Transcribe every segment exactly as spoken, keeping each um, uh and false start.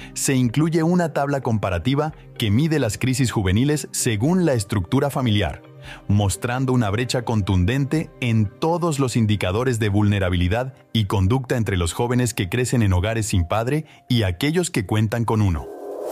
se incluye una tabla comparativa que mide las crisis juveniles según la estructura familiar, mostrando una brecha contundente en todos los indicadores de vulnerabilidad y conducta entre los jóvenes que crecen en hogares sin padre y aquellos que cuentan con uno.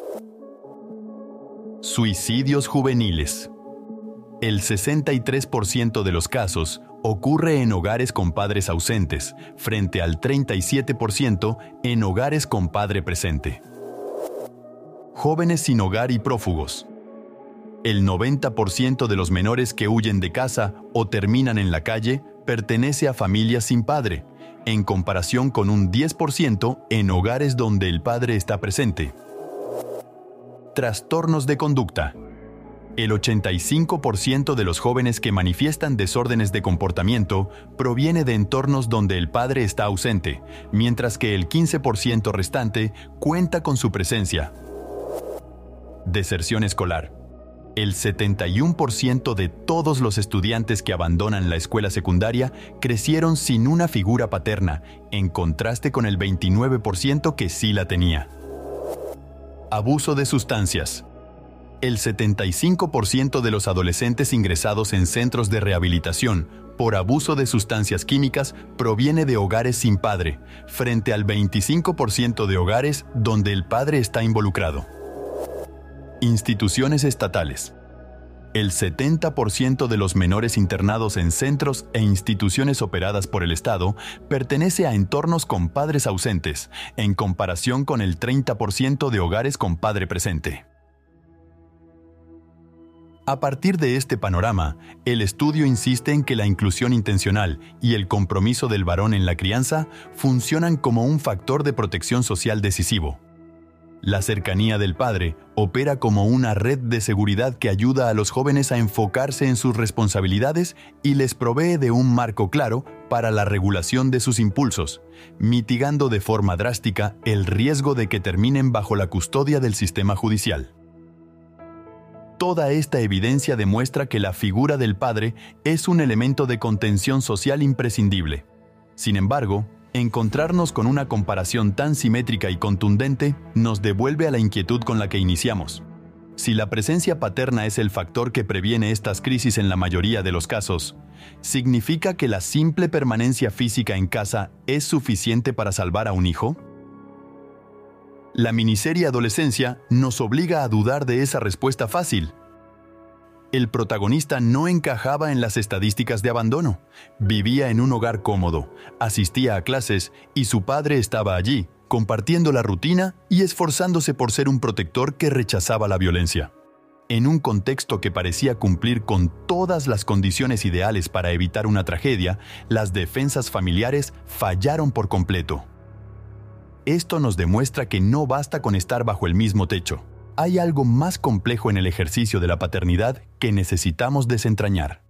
Suicidios juveniles. El sesenta y tres por ciento de los casos ocurre en hogares con padres ausentes, frente al treinta y siete por ciento en hogares con padre presente. Jóvenes sin hogar y prófugos. El noventa por ciento de los menores que huyen de casa o terminan en la calle pertenece a familias sin padre, en comparación con un diez por ciento en hogares donde el padre está presente. Trastornos de conducta. El ochenta y cinco por ciento de los jóvenes que manifiestan desórdenes de comportamiento proviene de entornos donde el padre está ausente, mientras que el quince por ciento restante cuenta con su presencia. Deserción escolar. El setenta y uno por ciento de todos los estudiantes que abandonan la escuela secundaria crecieron sin una figura paterna, en contraste con el veintinueve por ciento que sí la tenía. Abuso de sustancias. El setenta y cinco por ciento de los adolescentes ingresados en centros de rehabilitación por abuso de sustancias químicas proviene de hogares sin padre, frente al veinticinco por ciento de hogares donde el padre está involucrado. Instituciones estatales. El setenta por ciento de los menores internados en centros e instituciones operadas por el Estado pertenece a entornos con padres ausentes, en comparación con el treinta por ciento de hogares con padre presente. A partir de este panorama, el estudio insiste en que la inclusión intencional y el compromiso del varón en la crianza funcionan como un factor de protección social decisivo. La cercanía del padre opera como una red de seguridad que ayuda a los jóvenes a enfocarse en sus responsabilidades y les provee de un marco claro para la regulación de sus impulsos, mitigando de forma drástica el riesgo de que terminen bajo la custodia del sistema judicial. Toda esta evidencia demuestra que la figura del padre es un elemento de contención social imprescindible. Sin embargo, encontrarnos con una comparación tan simétrica y contundente nos devuelve a la inquietud con la que iniciamos. Si la presencia paterna es el factor que previene estas crisis en la mayoría de los casos, ¿significa que la simple permanencia física en casa es suficiente para salvar a un hijo? La miniserie Adolescencia nos obliga a dudar de esa respuesta fácil. El protagonista no encajaba en las estadísticas de abandono. Vivía en un hogar cómodo, asistía a clases y su padre estaba allí, compartiendo la rutina y esforzándose por ser un protector que rechazaba la violencia. En un contexto que parecía cumplir con todas las condiciones ideales para evitar una tragedia, las defensas familiares fallaron por completo. Esto nos demuestra que no basta con estar bajo el mismo techo. Hay algo más complejo en el ejercicio de la paternidad que necesitamos desentrañar.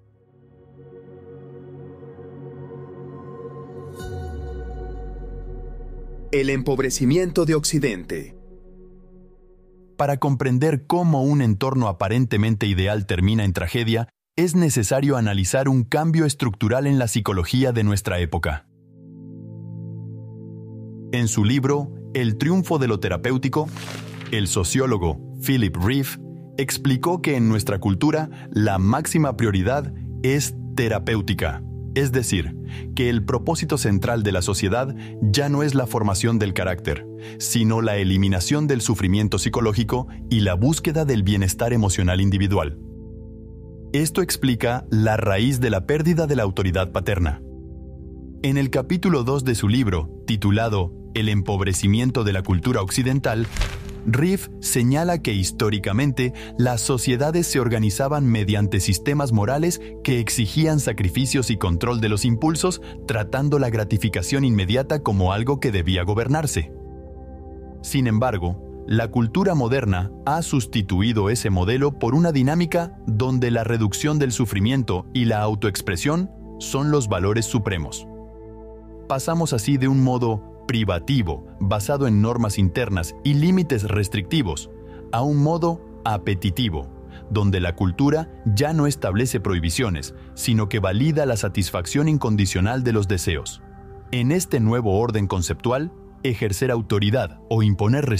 El empobrecimiento de Occidente. Para comprender cómo un entorno aparentemente ideal termina en tragedia, es necesario analizar un cambio estructural en la psicología de nuestra época. En su libro El triunfo de lo terapéutico, el sociólogo Philip Rieff explicó que en nuestra cultura la máxima prioridad es terapéutica, es decir, que el propósito central de la sociedad ya no es la formación del carácter, sino la eliminación del sufrimiento psicológico y la búsqueda del bienestar emocional individual. Esto explica la raíz de la pérdida de la autoridad paterna. En el capítulo dos de su libro, titulado El empobrecimiento de la cultura occidental, Rieff señala que históricamente las sociedades se organizaban mediante sistemas morales que exigían sacrificios y control de los impulsos, tratando la gratificación inmediata como algo que debía gobernarse. Sin embargo, la cultura moderna ha sustituido ese modelo por una dinámica donde la reducción del sufrimiento y la autoexpresión son los valores supremos. Pasamos así de un modo privativo, basado en normas internas y límites restrictivos, a un modo apetitivo, donde la cultura ya no establece prohibiciones, sino que valida la satisfacción incondicional de los deseos. En este nuevo orden conceptual, ejercer autoridad o imponer restricciones